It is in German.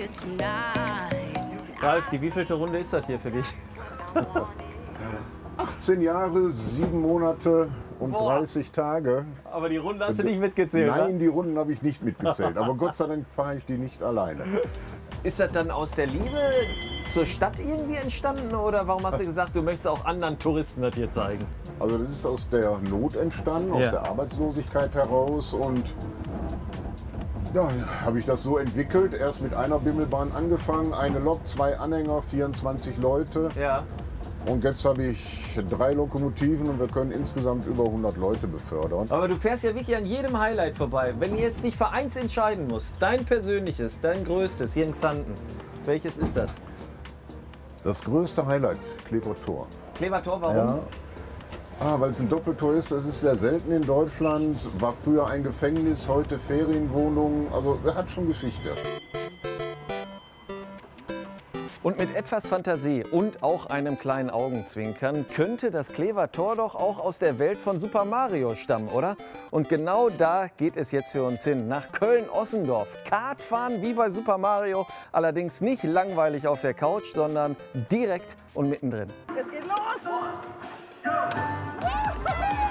Ralf, die wievielte Runde ist das hier für dich? 18 Jahre, 7 Monate und Boah. 30 Tage. Aber die Runde hast du nicht mitgezählt, Nein, ne? die Runden habe ich nicht mitgezählt. Aber Gott sei Dank fahre ich die nicht alleine. Ist das dann aus der Liebe zur Stadt irgendwie entstanden? Oder warum hast du gesagt, du möchtest auch anderen Touristen das hier zeigen? Also das ist aus der Not entstanden, aus Ja. der Arbeitslosigkeit heraus. Und ja, habe ich das so entwickelt. Erst mit einer Bimmelbahn angefangen, eine Lok, 2 Anhänger, 24 Leute. Ja. Und jetzt habe ich 3 Lokomotiven und wir können insgesamt über 100 Leute befördern. Aber du fährst ja wirklich an jedem Highlight vorbei. Wenn du jetzt dich für eins entscheiden musst, dein persönliches, dein größtes hier in Xanten, welches ist das? Das größte Highlight, Klever Tor. Klever Tor, warum? Ja. Weil es ein Doppeltor ist, das ist sehr selten in Deutschland. War früher ein Gefängnis, heute Ferienwohnung. Also er hat schon Geschichte. Und mit etwas Fantasie und auch einem kleinen Augenzwinkern könnte das Klever Tor doch auch aus der Welt von Super Mario stammen, oder? Und genau da geht es jetzt für uns hin, nach Köln-Ossendorf. Kartfahren wie bei Super Mario, allerdings nicht langweilig auf der Couch, sondern direkt und mittendrin. Es geht los!